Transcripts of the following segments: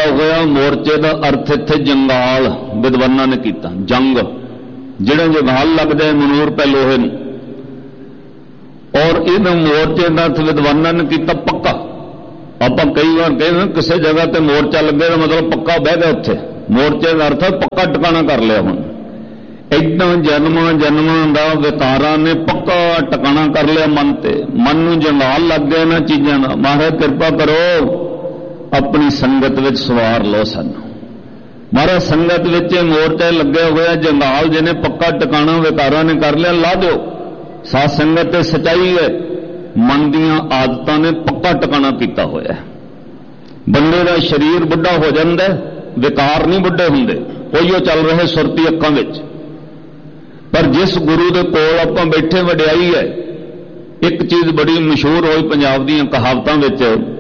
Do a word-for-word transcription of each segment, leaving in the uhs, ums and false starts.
होया मोर्चे का अर्थ इत्थे जंगाल विद्वानां ने कीता, जंग जिहड़े जंगाल लग जाए मनूर पै लोहे नूं, और इन मोर्चे का अर्थ विद्वानां ने कीता पक्का। आपां कई बार कहते किसी जगह ते मोर्चा लगे तो मतलब पक्का बह गया, उत्थे मोर्चे का अर्थ पक्का टिकाणा कर लिया। हुण इदां जन्मां जन्मां दा विकारां ने पक्का टिकाणा कर लिया मन ते, मन नूं जंगाल लग गए इन्हां चीज़ां दा। महाराज किरपा करो अपनी संगत विच सवार लो सानू। महाराज संगत विच मोर्चे लगे हुए जंगाल जिन्हें पक्का टिकाणा विकारां ने कर लिया, ला दो। साध संगत ते सच्चाई है, मन दीआं आदतां ने पक्का टिकाणा कीता होया है। बंदे दा शरीर बुढ़ा हो जांदा, विकार नहीं बुढ़े हुंदे, उहिओ चल रहे सुरती अक्कां विच। पर जिस गुरु दे कोल आपां बैठे वडियाई है, एक चीज़ बड़ी मशहूर होई पंजाब दीआं कहावतां विच,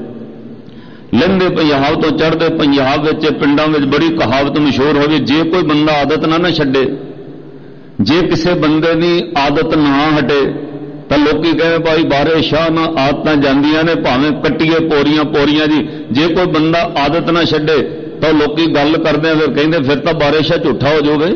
लंघे पंजाब तो चढ़दे पंजाब विच पिंडां विच बड़ी कहावत मशहूर होई, जे कोई बंदा आदत ना ना छड्डे, जे किसी बंदे की आदत ना हटे तो लोग कहे भाई बारे शाह ना आदत जांदियां ने, भावें कट्टिए पोरियां पोरियां जी। जे कोई बंदा आदत ना छड्डे तो लोग गल करते फिर कहते फिर तो बारे शाह झूठा हो जाओगे,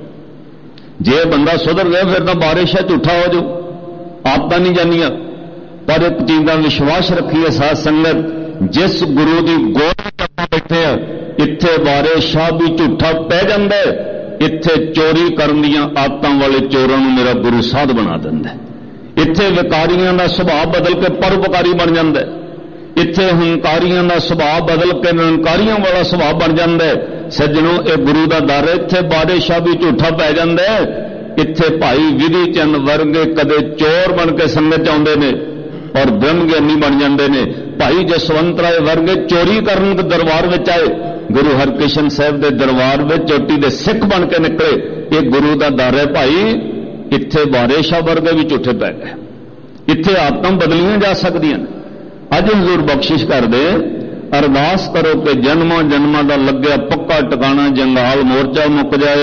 जे बंदा सुधर गया फिर तो बारे शाह झूठा हो जाओ, आदत नहीं जानिया। पर एक चीज़ का विश्वास रखिए साध संगत, जिस गुरु की गोद बैठे हैं इत्थे बारे शाह भी झूठा पै जाता है, इत्थे चोरी करन दीआं आदतां वाले चोरां नूं मेरा गुरु साध बना दिंदा है, इत्थे विकारियां दा सुभाव बदल के परोपकारी बन जाता है, इत्थे हंकारियां दा सुभाव बदल के निरंकारियां वाला सुभाव बन जाता है। सज्जनों ये गुरु का दर है, इत्थे बादशाह भी झूठा पै जाता है, इत्थे भाई विधि चंद वर्गे कदे चोर बन के संगत आउंदे ने और ब्रह्म ज्ञानी बन जाते हैं। भाई जसवंत राय वर्गे चोरी करन के दरबार विच आए, गुरु हरकृष्ण साहब के दरबार में चोटी के सिख बन के निकले। ये गुरु का दर है भाई, इत्थे बारेशाह वर्गे भी झूठे पै गए, इत्थे आदतां बदलियां जा सकदियां। अज हजूर बख्शिश कर दे, अरदास करो कि जन्मां जन्मां दा लग्या पक्का टिकाणा जंगाल मोर्चा मुक जाए।